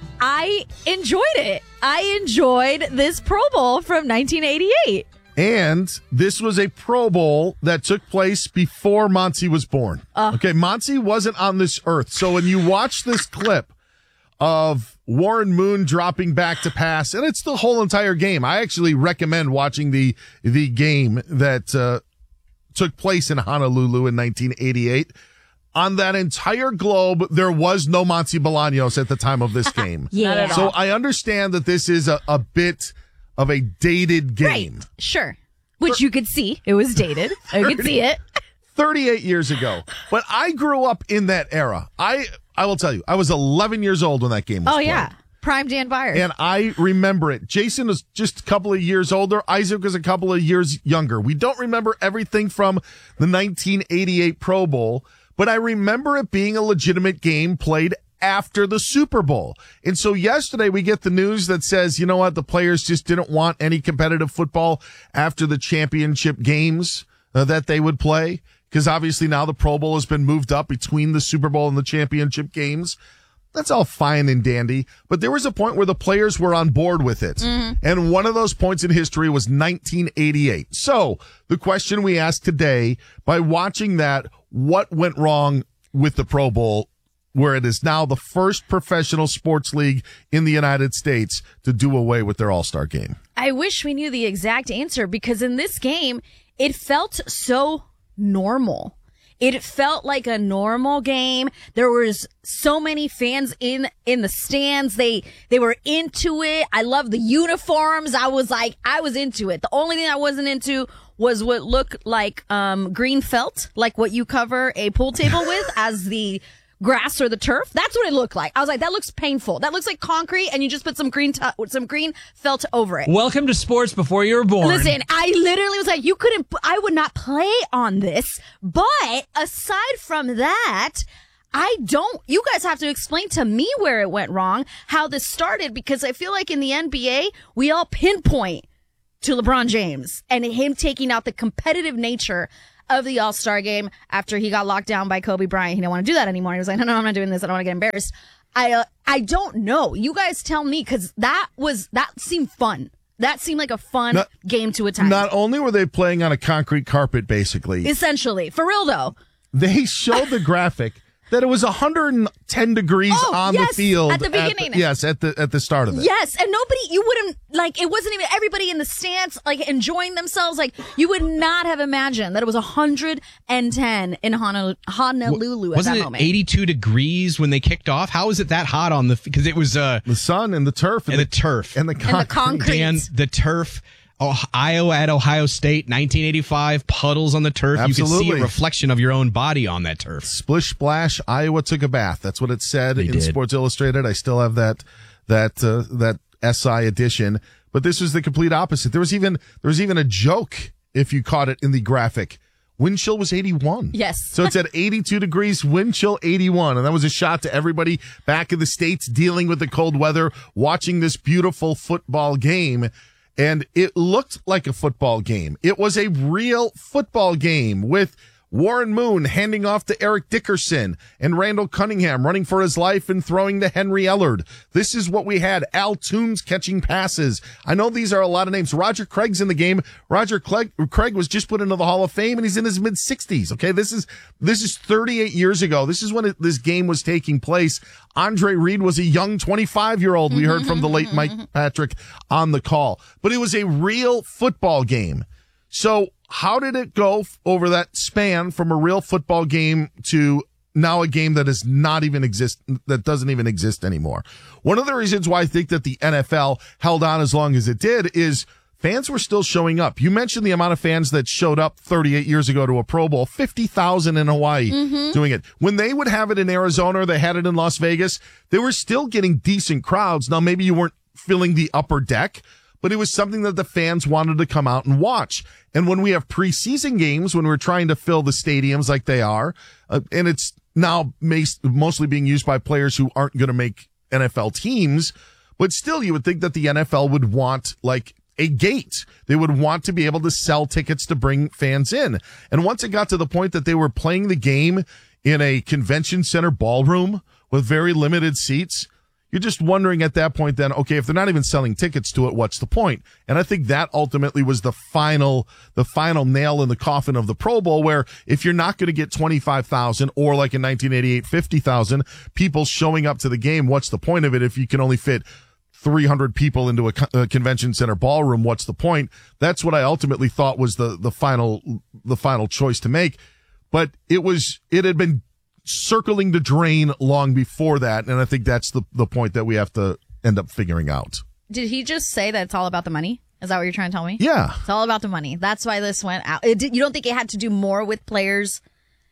I enjoyed it. I enjoyed this Pro Bowl from nineteen eighty-eight. And this was a Pro Bowl that took place before Monty was born. Uh, okay, Monty wasn't on this earth. So when you watch this clip of Warren Moon dropping back to pass, and it's the whole entire game. I actually recommend watching the the game that uh, took place in Honolulu in nineteen eighty-eight. On that entire globe, there was no Monty Bolaños at the time of this game. Yeah. So I understand that this is a, a bit of a dated game. Right. Sure. Which you could see. It was dated. I could see it. thirty-eight years ago. But I grew up in that era. I I will tell you, I was eleven years old when that game was Oh, played. yeah. Prime Dan Beyer. And I remember it. Jason was just a couple of years older. Isaac was a couple of years younger. We don't remember everything from the nineteen eighty-eight Pro Bowl, but I remember it being a legitimate game played after the Super Bowl. And so yesterday we get the news that says, you know what, the players just didn't want any competitive football after the championship games uh, that they would play, because obviously now the Pro Bowl has been moved up between the Super Bowl and the championship games. That's all fine and dandy, but there was a point where the players were on board with it. Mm-hmm. And one of those points in history was nineteen eighty-eight. So the question we asked today, by watching that, what went wrong with the Pro Bowl, where it is now the first professional sports league in the United States to do away with their All-Star game? I wish we knew the exact answer, because in this game, it felt so normal. It felt like a normal game. There was so many fans in, in the stands. They, they were into it. I love the uniforms. I was like, I was into it. The only thing I wasn't into was what looked like, um, green felt, like what you cover a pool table with as the grass or the turf. That's what it looked like. I was like, that looks painful. That looks like concrete, and you just put some green, t- some green felt over it. Welcome to sports before you were born. Listen, I literally was like, you couldn't, I would not play on this. But aside from that, I don't, you guys have to explain to me where it went wrong, how this started, because I feel like in the N B A, we all pinpoint to LeBron James and him taking out the competitive nature of the All-Star game after he got locked down by Kobe Bryant. He didn't want to do that anymore. He was like, no, no, I'm not doing this. I don't want to get embarrassed. I, uh, I don't know. You guys tell me, because that was, that seemed fun. That seemed like a fun not, game to attend. Not only were they playing on a concrete carpet, basically. Essentially. For real, though. They showed the graphic that it was one hundred ten degrees oh, on yes, the field. At the beginning. At the, yes, at the at the start of it. Yes, and nobody, you wouldn't, like, it wasn't even everybody in the stands, like, enjoying themselves. Like, you would not have imagined that it was one hundred ten in Honolulu, Honolulu at Wasn't that it moment. eighty-two degrees when they kicked off? How is it that hot on the, because it was uh, the sun and the turf. And, and the, the turf. And the, con- and the concrete. Dan, the turf. Ohio at Ohio State, nineteen eighty-five, puddles on the turf. Absolutely. You can see a reflection of your own body on that turf. Splish splash, Iowa took a bath. That's what it said They in did. Sports Illustrated. I still have that that uh, that S I edition, but this was the complete opposite. There was even there was even a joke, if you caught it in the graphic. Wind chill was eighty-one. Yes. So it's at eighty-two degrees, wind chill eighty-one. And that was a shot to everybody back in the States dealing with the cold weather, watching this beautiful football game. And it looked like a football game. It was a real football game with Warren Moon handing off to Eric Dickerson and Randall Cunningham running for his life and throwing to Henry Ellard. This is what we had. Al Toombs catching passes. I know these are a lot of names. Roger Craig's in the game. Roger Craig, Craig was just put into the Hall of Fame, and he's in his mid sixties. Okay, this is this is thirty-eight years ago. This is when it, this game was taking place. Andre Reed was a young twenty-five-year-old. We heard from the late Mike Patrick on the call. But it was a real football game. So how did it go over that span from a real football game to now a game that is not even exist, that doesn't even exist anymore? One of the reasons why I think that the N F L held on as long as it did is fans were still showing up. You mentioned the amount of fans that showed up thirty-eight years ago to a Pro Bowl, fifty thousand in Hawaii mm-hmm. doing it. When they would have it in Arizona or they had it in Las Vegas, they were still getting decent crowds. Now, maybe you weren't filling the upper deck, but it was something that the fans wanted to come out and watch. And when we have preseason games, when we're trying to fill the stadiums like they are, uh, and it's now mostly being used by players who aren't going to make N F L teams, but still you would think that the N F L would want like a gate. They would want to be able to sell tickets to bring fans in. And once it got to the point that they were playing the game in a convention center ballroom with very limited seats, you're just wondering at that point then, okay, if they're not even selling tickets to it, what's the point? And I think that ultimately was the final, the final nail in the coffin of the Pro Bowl, where if you're not going to get twenty-five thousand or like in nineteen eighty-eight, fifty thousand people showing up to the game, what's the point of it if you can only fit three hundred people into a, co- a convention center ballroom? What's the point? That's what I ultimately thought was the, the final, the final choice to make. But it was, it had been circling the drain long before that, and I think that's the the point that we have to end up figuring out. Did he just say that it's all about the money? Is that what you're trying to tell me? Yeah. It's all about the money. That's why this went out. It did, you don't think it had to do more with players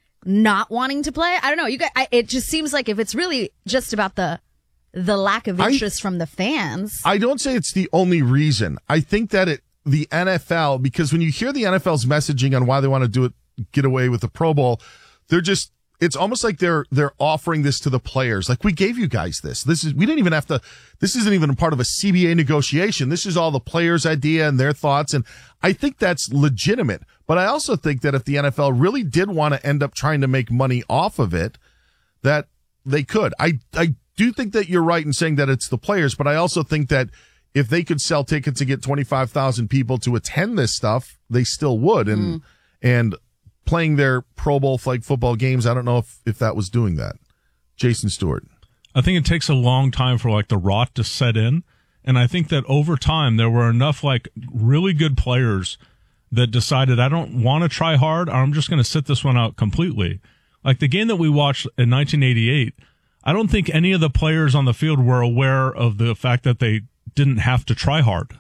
not wanting to play? I don't know. You guys, I, it just seems like if it's really just about the the lack of interest I, from the fans. I don't say it's the only reason. I think that it the N F L, because when you hear the N F L's messaging on why they want to do it, get away with the Pro Bowl, they're just, it's almost like they're, they're offering this to the players. Like, we gave you guys this. This is, we didn't even have to, this isn't even a part of a C B A negotiation. This is all the players' idea and their thoughts. And I think that's legitimate. But I also think that if the N F L really did want to end up trying to make money off of it, that they could. I, I do think that you're right in saying that it's the players, but I also think that if they could sell tickets and get twenty-five thousand people to attend this stuff, they still would. And, mm. and playing their Pro Bowl flag football games, I don't know if, if that was doing that. Jason Stewart. I think it takes a long time for like the rot to set in. And I think that over time, there were enough like really good players that decided, I don't want to try hard, or I'm just going to sit this one out completely. Like the game that we watched in nineteen eighty-eight, I don't think any of the players on the field were aware of the fact that they didn't have to try hard.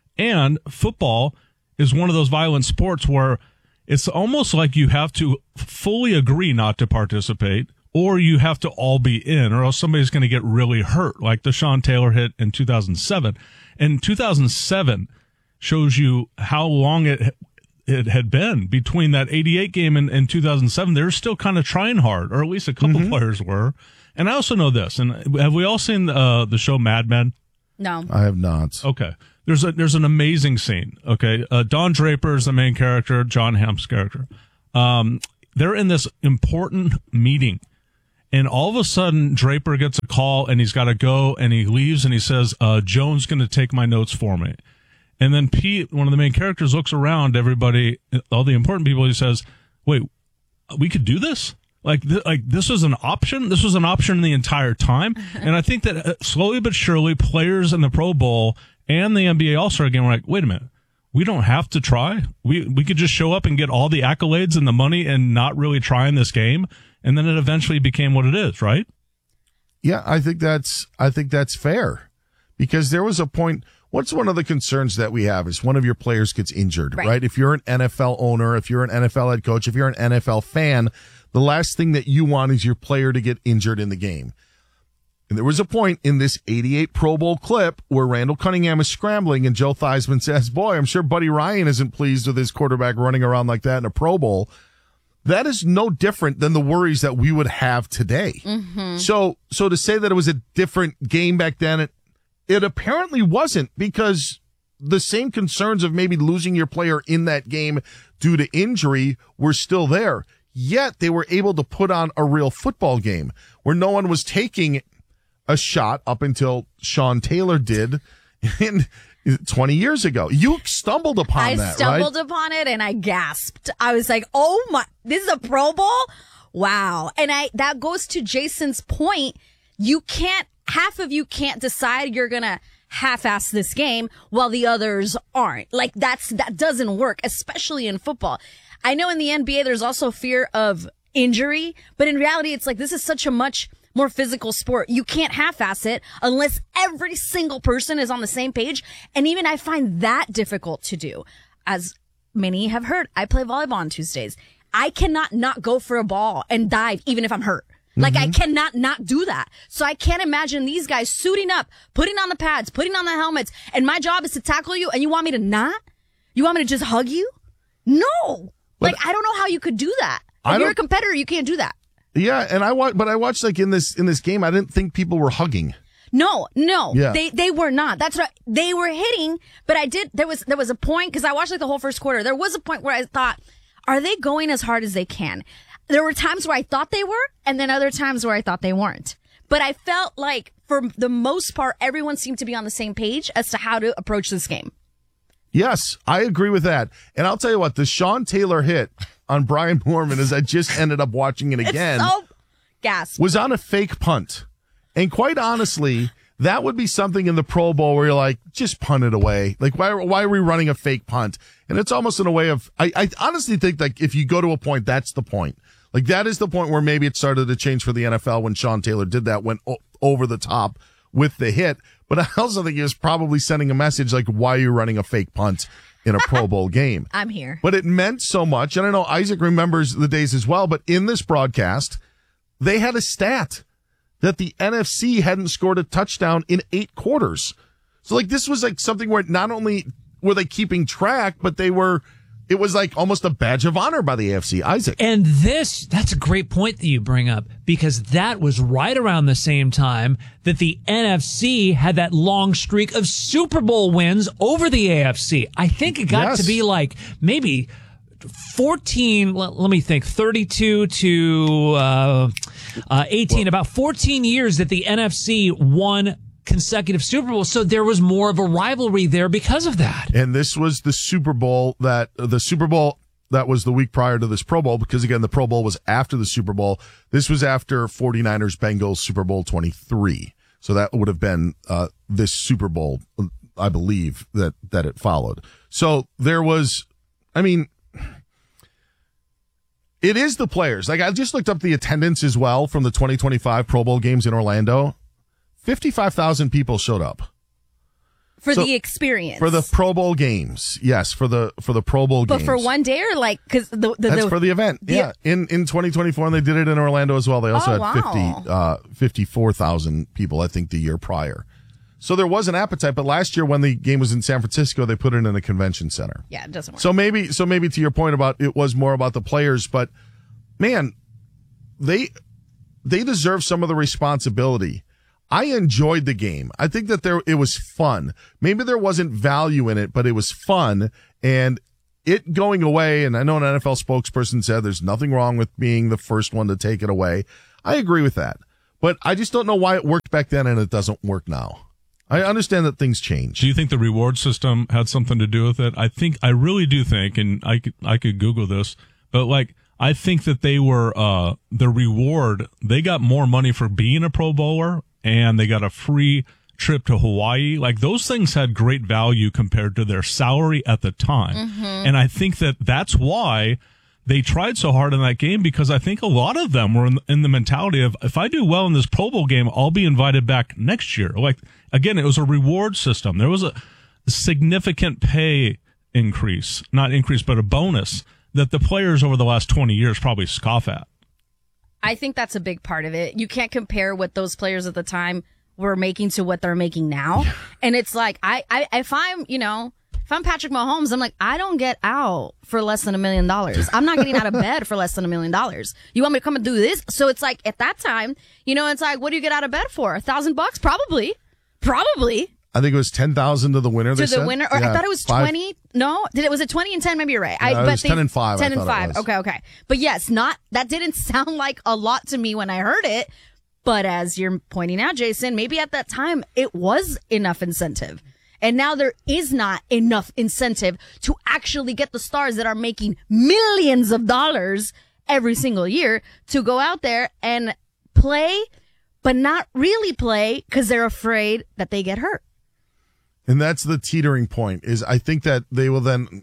And football is one of those violent sports where it's almost like you have to fully agree not to participate, or you have to all be in, or else somebody's going to get really hurt, like the Sean Taylor hit in two thousand seven. And two thousand seven shows you how long it it had been between that eighty-eight game and, and two thousand seven. They were still kind of trying hard, or at least a couple mm-hmm. players were. And I also know this, and have we all seen uh, the show Mad Men? No. I have not. Okay. There's a there's an amazing scene, okay? Uh, Don Draper is the main character, John Hamm's character. Um, they're in this important meeting. And all of a sudden, Draper gets a call, and he's got to go, and he leaves, and he says, uh, Joan's going to take my notes for me. And then Pete, one of the main characters, looks around everybody, all the important people, he says, wait, we could do this? Like, th- like this was an option? This was an option the entire time? And I think that uh, slowly but surely, players in the Pro Bowl and the N B A All-Star game were like, wait a minute, we don't have to try? We, we could just show up and get all the accolades and the money and not really try in this game? And then it eventually became what it is, right? Yeah, I think that's I think that's fair, because there was a point. What's one of the concerns that we have is one of your players gets injured, right? right? If you're an N F L owner, if you're an N F L head coach, if you're an N F L fan, the last thing that you want is your player to get injured in the game. And there was a point in this eighty-eight Pro Bowl clip where Randall Cunningham is scrambling, and Joe Theismann says, boy, I'm sure Buddy Ryan isn't pleased with his quarterback running around like that in a Pro Bowl. That is no different than the worries that we would have today. Mm-hmm. So, so to say that it was a different game back then, it, it apparently wasn't, because the same concerns of maybe losing your player in that game due to injury were still there. Yet they were able to put on a real football game where no one was taking a shot up until Sean Taylor did in twenty years ago. You stumbled upon I that, stumbled right? upon it and I gasped. I was like, oh my, this is a Pro Bowl? Wow. And I, that goes to Jason's point. You can't, half of you can't decide you're going to half-ass this game while the others aren't. Like that's, that doesn't work, especially in football. I know in the N B A, there's also fear of injury, but in reality, it's like, this is such a much more physical sport. You can't half-ass it unless every single person is on the same page. And even I find that difficult to do. As many have heard, I play volleyball on Tuesdays. I cannot not go for a ball and dive even if I'm hurt. Mm-hmm. Like I cannot not do that. So I can't imagine these guys suiting up, putting on the pads, putting on the helmets, and my job is to tackle you, and you want me to not? You want me to just hug you? No. Like, I don't know how you could do that. If you're a competitor, you can't do that. Yeah, and I watched, but I watched like in this in this game, I didn't think people were hugging. No, no, yeah. they they were not. That's right. They were hitting, but I did. There was there was a point, because I watched like the whole first quarter. There was a point where I thought, are they going as hard as they can? There were times where I thought they were, and then other times where I thought they weren't. But I felt like for the most part, everyone seemed to be on the same page as to how to approach this game. Yes, I agree with that. And I'll tell you what, the Sean Taylor hit on Brian Moorman, as I just ended up watching it again, it's so gasp. was on a fake punt. And quite honestly, that would be something in the Pro Bowl where you're like, just punt it away. Like, why, why are we running a fake punt? And it's almost in a way of, I, I honestly think like if you go to a point, that's the point. Like that is the point where maybe it started to change for the N F L when Sean Taylor did that, went o- over the top with the hit. But I also think he was probably sending a message like, why are you running a fake punt in a Pro Bowl game? I'm here. But it meant so much. And I know Isaac remembers the days as well, but in this broadcast, they had a stat that the N F C hadn't scored a touchdown in eight quarters. So like this was like something where not only were they keeping track, but they were, it was like almost a badge of honor by the A F C. Isaac. And this, that's a great point that you bring up, because that was right around the same time that the N F C had that long streak of Super Bowl wins over the A F C. I think it got Yes. to be like maybe fourteen, let, let me think, thirty-two to, uh, Uh, eighteen, well, about fourteen years that the N F C won consecutive Super Bowls, so there was more of a rivalry there because of that. And this was the Super Bowl that the Super Bowl that was the week prior to this Pro Bowl, because again, the Pro Bowl was after the Super Bowl. This was after 49ers Bengals Super Bowl twenty-three. So that would have been uh this Super Bowl, I believe, that that it followed. So there was, I mean, it is the players. Like, I just looked up the attendance as well from the twenty twenty-five Pro Bowl games in Orlando. fifty-five thousand people showed up. For so, the experience. For the Pro Bowl games. Yes, for the for the Pro Bowl but games. But for one day or like, because the, the, That's the, for the event. The, yeah. In in twenty twenty-four, and they did it in Orlando as well. They also oh, had wow. fifty, uh, fifty-four thousand people, I think, the year prior. So there was an appetite, but last year when the game was in San Francisco, they put it in a convention center. Yeah, it doesn't work. So maybe, so maybe to your point about it was more about the players, but man, they they deserve some of the responsibility. I enjoyed the game. I think that there it was fun. Maybe there wasn't value in it, but it was fun. And it going away, and I know an N F L spokesperson said there's nothing wrong with being the first one to take it away. I agree with that. But I just don't know why it worked back then and it doesn't work now. I understand that things change. Do you think the reward system had something to do with it? I think, I really do think, and I could, I could Google this, but like, I think that they were, uh, the reward, they got more money for being a Pro Bowler, and they got a free trip to Hawaii. Like, those things had great value compared to their salary at the time. Mm-hmm. And I think that that's why they tried so hard in that game, because I think a lot of them were in, in the mentality of, if I do well in this Pro Bowl game, I'll be invited back next year. Like, again, it was a reward system. There was a significant pay increase, not increase, but a bonus that the players over the last twenty years probably scoff at. I think that's a big part of it. You can't compare what those players at the time were making to what they're making now. And it's like, I, I, if I'm, you know, if I'm Patrick Mahomes, I'm like, I don't get out for less than a million dollars. I'm not getting out of bed for less than a million dollars. You want me to come and do this? So it's like, at that time, you know, it's like, what do you get out of bed for? A thousand bucks? Probably. Probably. I think it was ten thousand to the winner. To they the said? winner, or yeah, I thought it was five. twenty. No, did it was it twenty and ten? Maybe you're right. I, No, it but was they, ten and five, I Ten and thought it five. was. Okay, okay. But yes, not that didn't sound like a lot to me when I heard it. But as you're pointing out, Jason, maybe at that time it was enough incentive, and now there is not enough incentive to actually get the stars that are making millions of dollars every single year to go out there and play, but not really play because they're afraid that they get hurt. And that's the teetering point, is I think that they will then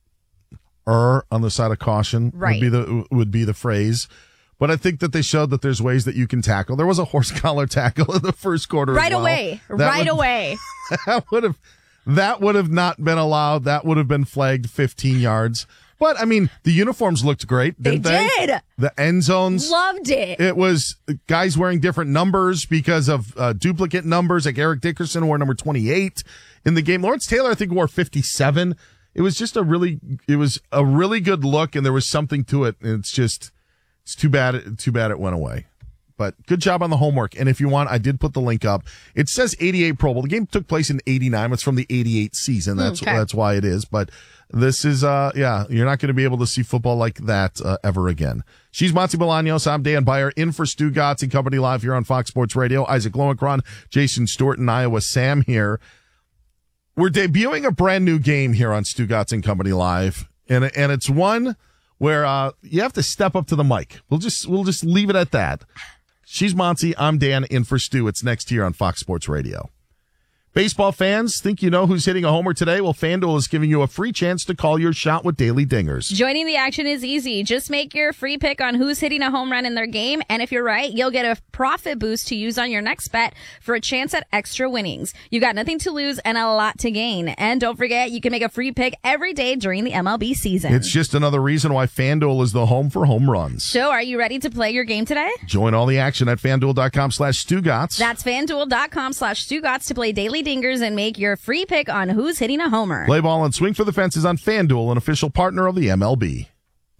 err on the side of caution, right. would be the would be the phrase. But I think that they showed that there's ways that you can tackle. There was a horse collar tackle in the first quarter. Right as well. away. That right would, away. That would have that would have not been allowed. That would have been flagged fifteen yards. But I mean, the uniforms looked great, didn't they? They did. The end zones. Loved it. It was guys wearing different numbers because of uh, duplicate numbers. Like Eric Dickerson wore number twenty-eight in the game. Lawrence Taylor, I think, wore fifty-seven. It was just a really, it was a really good look, and there was something to it. And it's just, it's too bad. Too bad it went away. But good job on the homework. And if you want, I did put the link up. It says eighty-eight Pro Bowl. The game took place in eighty-nine. It's from the eighty-eight season. That's okay. that's why it is. But this is, uh, yeah, you're not going to be able to see football like that uh, ever again. She's Monty Bolaños. I'm Dan Beyer, in for Stu Gotts and Company Live here on Fox Sports Radio. Isaac Lowenkron, Jason Stewart, and Iowa Sam here. We're debuting a brand new game here on Stu Gotts and Company Live, and and it's one where uh, you have to step up to the mic. We'll just we'll just leave it at that. She's Monty. I'm Dan, in for Stu. It's next here on Fox Sports Radio. Baseball fans, think you know who's hitting a homer today? Well, FanDuel is giving you a free chance to call your shot with Daily Dingers. Joining the action is easy. Just make your free pick on who's hitting a home run in their game, and if you're right, you'll get a profit boost to use on your next bet for a chance at extra winnings. You've got nothing to lose and a lot to gain. And don't forget, you can make a free pick every day during the M L B season. It's just another reason why FanDuel is the home for home runs. So, are you ready to play your game today? Join all the action at FanDuel.com slash StuGotts. That's FanDuel.com slash StuGotts to play Daily Dingers and make your free pick on who's hitting a homer. Play ball and swing for the fences on FanDuel, an official partner of the M L B.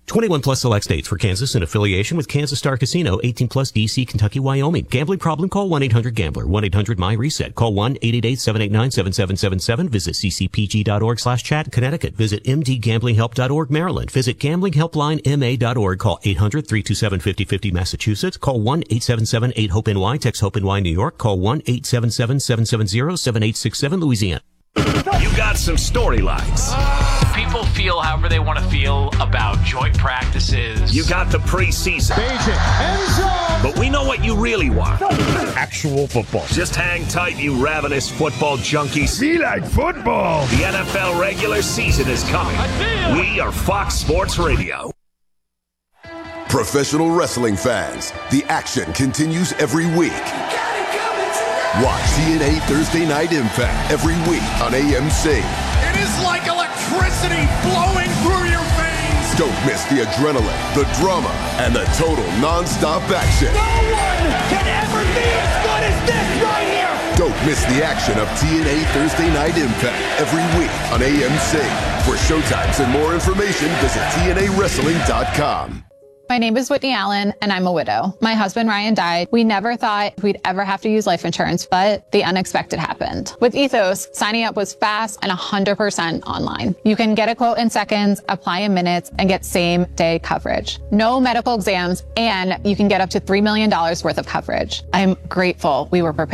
twenty-one plus select states. For Kansas in affiliation with Kansas Star Casino. eighteen plus D C, Kentucky, Wyoming. Gambling problem? Call one eight hundred gambler. one eight hundred my reset. Call one eight eight eight, seven eight nine, seven seven seven seven. Visit ccpg.org slash chat Connecticut. Visit mdgamblinghelp dot org Maryland. Visit gambling helpline m a dot org. Call eight hundred, three two seven, five oh five oh Massachusetts. Call one eight seven seven, eight hope N Y. Text HOPE N Y New York. Call one eight seven seven, seven seven zero, seven eight six seven Louisiana. You got some storylines. People feel however they want to feel about joint practices. You got the preseason. But we know what you really want. Actual football. Just hang tight, you ravenous football junkies. We like football. The N F L regular season is coming. We are Fox Sports Radio. Professional wrestling fans, the action continues every week. Watch T N A Thursday Night Impact every week on A M C. It is like electricity flowing through your veins. Don't miss the adrenaline, the drama, and the total non-stop action. No one can ever be as good as this right here. Don't miss the action of T N A Thursday Night Impact every week on A M C. For showtimes and more information, visit T N A wrestling dot com. My name is Whitney Allen, and I'm a widow. My husband, Ryan, died. We never thought we'd ever have to use life insurance, but the unexpected happened. With Ethos, signing up was fast and one hundred percent online. You can get a quote in seconds, apply in minutes, and get same-day coverage. No medical exams, and you can get up to three million dollars worth of coverage. I'm grateful we were prepared.